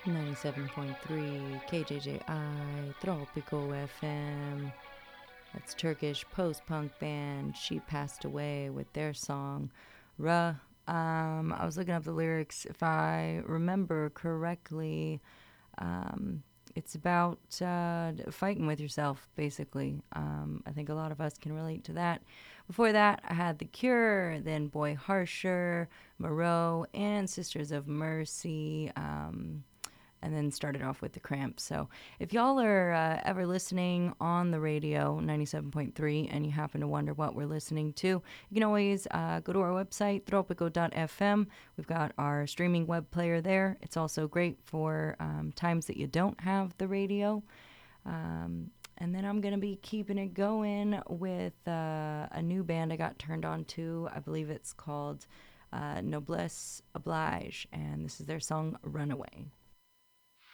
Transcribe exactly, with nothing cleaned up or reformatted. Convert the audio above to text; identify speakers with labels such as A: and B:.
A: ninety-seven point three K J J I Tropico F M. That's Turkish post-punk band. She passed away with their song Ra. Um, I was looking up the lyrics. If I remember correctly, um, it's about uh, fighting with yourself, basically. Um, I think a lot of us can relate to that. Before that, I had The Cure, then Boy Harsher, Moreau, and Sisters of Mercy. Um, and then started off with the Cramps. So if y'all are uh, ever listening on the radio, ninety-seven point three, and you happen to wonder what we're listening to, you can always uh, go to our website, tropico dot f m. We've got our streaming web player there. It's also great for um, times that you don't have the radio. Um, and then I'm going to be keeping it going with uh, a new band I got turned on to. I believe it's called uh, Noblesse Oblige, and this is their song Runaway.